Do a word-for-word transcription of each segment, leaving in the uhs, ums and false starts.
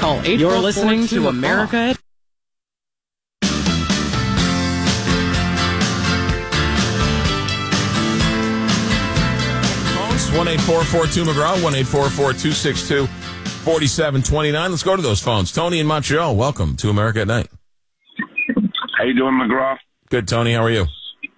Call eight four four. You're listening to America at one eight four four two McGraw, one eight four four two six two four seven two nine. Let's go to those phones. Tony in Montreal, welcome to America at Night. How you doing, McGraw? Good, Tony. How are you?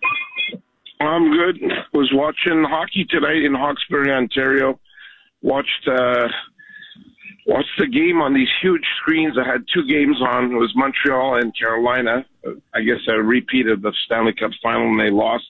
I'm good. Was watching hockey tonight in Hawkesbury, Ontario. Watched uh, watched the game on these huge screens. I had two games on. It was Montreal and Carolina. I guess a repeat of the Stanley Cup final, and they lost.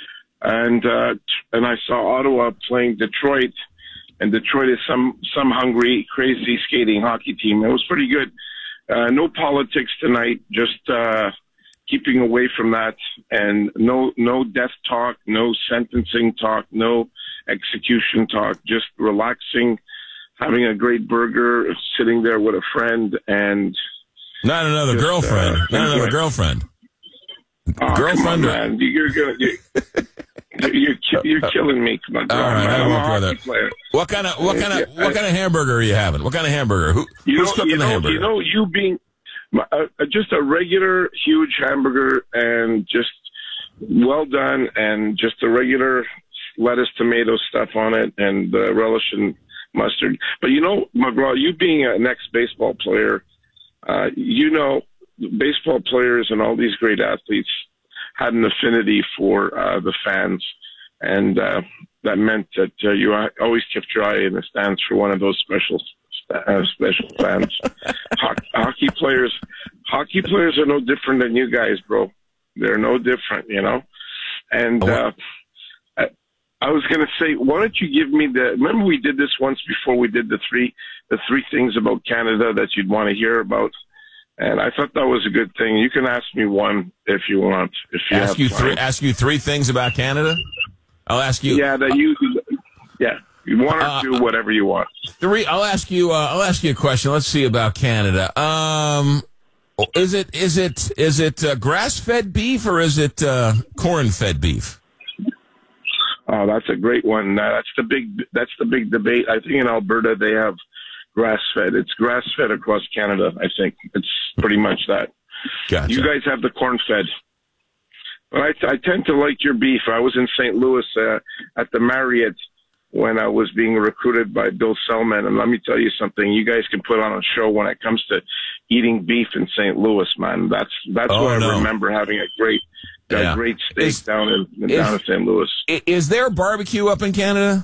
And uh, and I saw Ottawa playing Detroit, and Detroit is some some hungry, crazy skating hockey team. It was pretty good. Uh, no politics tonight, just uh, keeping away from that, and no no death talk, no sentencing talk, no execution talk. Just relaxing, having a great burger, sitting there with a friend, and not another just, girlfriend, uh, not another girlfriend. Oh, girlfriend, come on, man. You're gonna. You're, You're you're killing me. Come on, all right, I I'm won't a go there. player. What kind of what kind of what kind of hamburger are you having? What kind of hamburger? Who, you who's know, cooking you the know, hamburger? You know, you being uh, just a regular huge hamburger and just well done, and just a regular lettuce, tomato stuff on it, and uh, relish and mustard. But you know, McGraw, you being an ex-baseball player, uh, you know, baseball players and all these great athletes had an affinity for uh, the fans, and uh, that meant that uh, you always kept your eye in the stands for one of those special uh, special fans. Ho- hockey players, hockey players are no different than you guys, bro. They're no different, you know. And uh, I, I was going to say, why don't you give me the? Remember, we did this once before. We did the three the three things about Canada that you'd want to hear about. And I thought that was a good thing. You can ask me one if you want. If you ask have you time. three, ask you three things about Canada. I'll ask you. Yeah, that you. Yeah, one or uh, two, whatever you want. Three. I'll ask you. Uh, I'll ask you a question. Let's see about Canada. Um, is it is it is it uh, grass-fed beef or is it uh, corn-fed beef? Oh, that's a great one. Uh, that's the big. That's the big debate. I think in Alberta they have grass-fed. It's grass-fed across Canada, I think. It's pretty much that. Gotcha. You guys have the corn-fed. But I, I tend to like your beef. I was in Saint Louis uh, at the Marriott when I was being recruited by Bill Selman, and let me tell you something. You guys can put on a show when it comes to eating beef in Saint Louis, man. That's that's oh, what no. I remember, having a great yeah. a great steak is, down in is, down in Saint Louis. Is there barbecue up in Canada?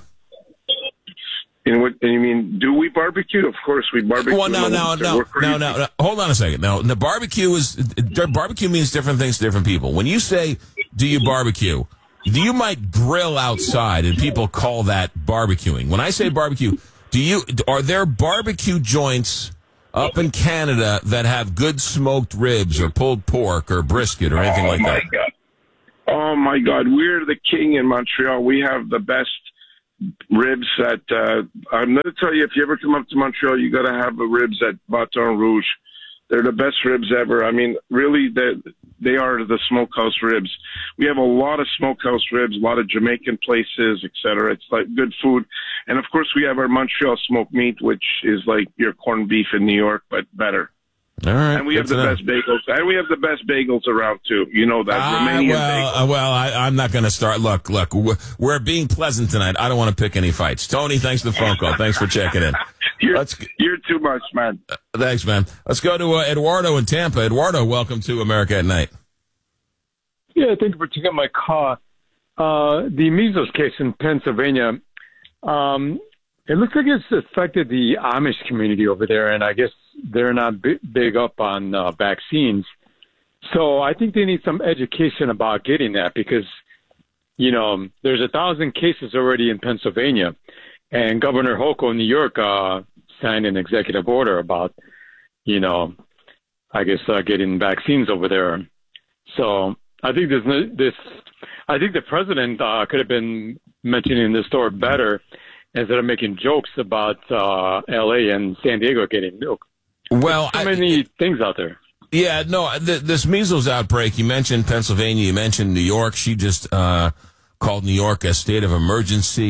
And what and you mean? Do we barbecue? Of course, we barbecue. Well, no, no, no, no, no, no. Hold on a second. No, the barbecue is barbecue means different things to different people. When you say, "Do you barbecue?" You might grill outside, and people call that barbecuing. When I say barbecue, do you are there barbecue joints up in Canada that have good smoked ribs or pulled pork or brisket or anything oh, like that? God. Oh my God, we're the king in Montreal. We have the best ribs at, uh, I'm going to tell you, if you ever come up to Montreal, you got to have the ribs at Baton Rouge. They're the best ribs ever. I mean, really, they, they are the smokehouse ribs. We have a lot of smokehouse ribs, a lot of Jamaican places, et cetera. It's like good food. And of course, we have our Montreal smoked meat, which is like your corned beef in New York, but better. All right. And we have the best bagels. And we have the best bagels around, too. You know that. Uh, Romanian well, bagels. uh, well, I, I'm not going to start. Look, look, we're, we're being pleasant tonight. I don't want to pick any fights. Tony, thanks for the phone call. Thanks for checking in. You're, Let's, you're too much, man. Uh, thanks, man. Let's go to uh, Eduardo in Tampa. Eduardo, welcome to America at Night. Yeah, thank you for taking my call. Uh, the measles case in Pennsylvania, um, it looks like it's affected the Amish community over there, and I guess they're not b- big up on uh, vaccines. So I think they need some education about getting that because, you know, there's a thousand cases already in Pennsylvania, and Governor Hochul in New York uh, signed an executive order about, you know, I guess uh, getting vaccines over there. So I think this, this I think the president uh, could have been mentioning this story better instead of making jokes about uh, L A and San Diego getting milk. Well, There's so many I, things out there. Yeah, no, th- this measles outbreak, you mentioned Pennsylvania, you mentioned New York. She just uh, called New York a state of emergency.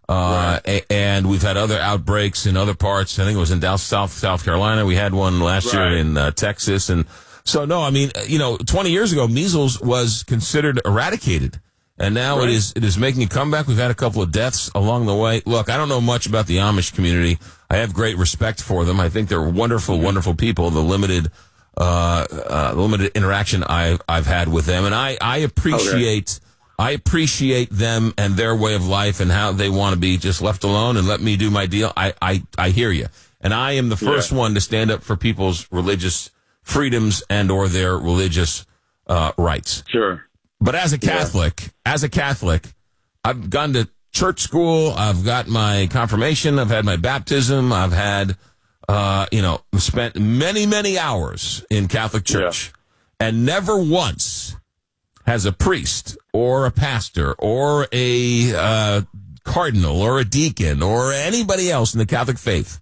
Uh, Right. a- and we've had other outbreaks in other parts. I think it was in South, South, South Carolina. We had one last Right. year in uh, Texas. And so, no, I mean, you know, twenty years ago, measles was considered eradicated. And now Right. it is it is making a comeback. We've had a couple of deaths along the way. Look, I don't know much about the Amish community. I have great respect for them. I think they're wonderful, wonderful people. The limited uh, uh, the limited interaction I, I've had with them. And I, I appreciate I appreciate them and their way of life and how they want to be just left alone and let me do my deal. I, I, I hear you. And I am the first Yeah. one to stand up for people's religious freedoms and or their religious uh, rights. Sure. But as a Catholic, as a Catholic, I've gone to church school. I've got my confirmation. I've had my baptism. I've had, uh, you know, spent many, many hours in Catholic church. And never once has a priest or a pastor or a uh, cardinal or a deacon or anybody else in the Catholic faith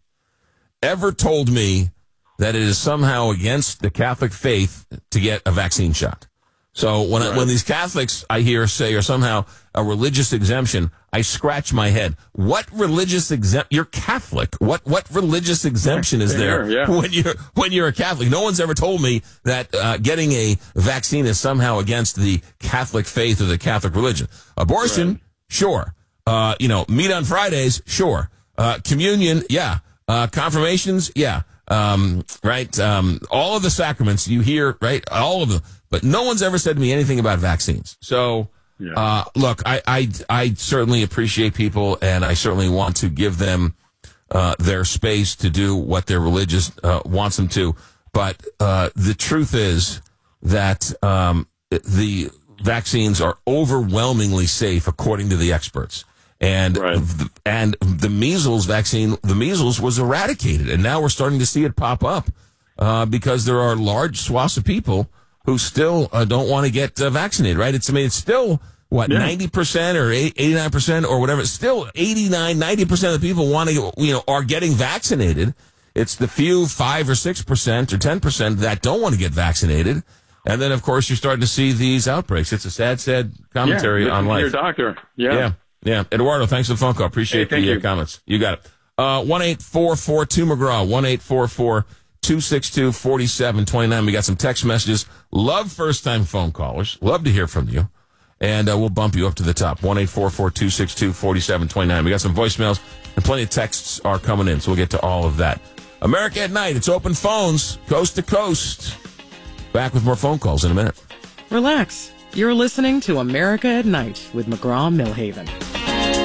ever told me that it is somehow against the Catholic faith to get a vaccine shot. So when I, when these Catholics I hear say are somehow a religious exemption, I scratch my head. What religious exempt? You're Catholic. What what religious exemption is there Sure, yeah. when you're when you're a Catholic? No one's ever told me that uh, getting a vaccine is somehow against the Catholic faith or the Catholic religion. Abortion, Right. sure. Uh, you know, meat on Fridays, sure. Uh, communion, yeah. Uh, confirmations, yeah. Um, right. Um, all of the sacraments you hear, right? All of them. But no one's ever said to me anything about vaccines. So, Yeah. uh, look, I, I, I certainly appreciate people, and I certainly want to give them uh, their space to do what their religious uh, wants them to. But uh, the truth is that um, the vaccines are overwhelmingly safe, according to the experts. And Right. the, and the measles vaccine, the measles was eradicated, and now we're starting to see it pop up uh, because there are large swaths of people who still uh, don't want to get uh, vaccinated, right? It's, I mean, it's still, what, Yeah. ninety percent or eighty-nine percent or whatever. It's still eighty-nine, ninety percent of the people want to, you know, are getting vaccinated. It's the few five or six percent or ten percent that don't want to get vaccinated. And then, of course, you're starting to see these outbreaks. It's a sad, sad commentary yeah, on listen to life. your doctor. Yeah. Yeah, yeah. Eduardo, thanks for the phone call. Appreciate Hey, thank the uh, you. comments. You got it. Uh, one eight four four two McGraw, one eight four four two six two four seven two nine. We got some text messages. Love first-time phone callers. Love to hear from you. And uh, we'll bump you up to the top, one eight four four two six two four seven two nine. We got some voicemails, and plenty of texts are coming in, so we'll get to all of that. America at Night. It's open phones, coast to coast. Back with more phone calls in a minute. Relax. You're listening to America at Night with McGraw Millhaven.